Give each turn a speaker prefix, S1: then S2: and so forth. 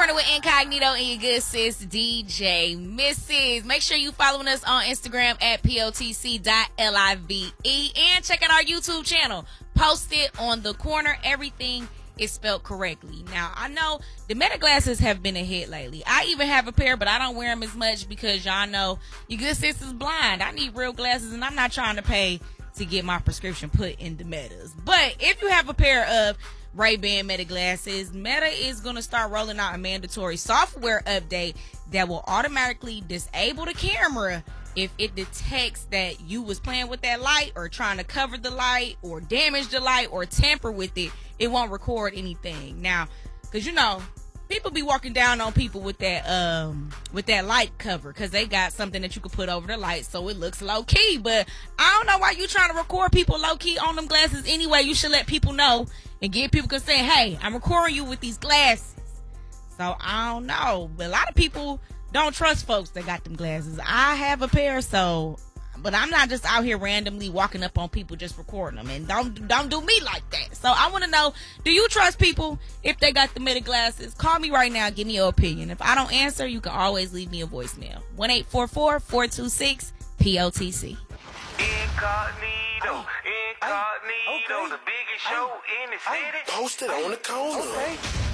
S1: Corner with Incognito and your good sis, DJ Mrs. Make sure you following us on Instagram at POTC.LIVE and check out our YouTube channel. Post it on The Corner. Everything is spelled correctly. Now, I know the Meta glasses have been a hit lately. I even have a pair, but I don't wear them as much because y'all know your good sis is blind. I need real glasses, and I'm not trying to pay to get my prescription put in the Metas. But if you have a pair of Ray-Ban Meta glasses, Meta is going to start rolling out a mandatory software update that will automatically disable the camera if it detects that you was playing with that light or trying to cover the light or damage the light or tamper with it. It won't record anything. Now, because you know, people be walking down on people with that light cover because they got something that you could put over the light so it looks low key. But I don't know why you trying to record people low key on them glasses anyway. You should let people know and give people consent. Hey, I'm recording you with these glasses. So I don't know, but a lot of people don't trust folks that got them glasses. I have a pair, but I'm not just out here randomly walking up on people just recording them. And don't do me like that. So I want to know, do you trust people if they got the Meta glasses? Call me right now. Give me your opinion. If I don't answer, you can always leave me a voicemail. 1-844-426-POTC.
S2: Incognito, the biggest show in the city.
S3: Posted on the corner.
S2: Okay.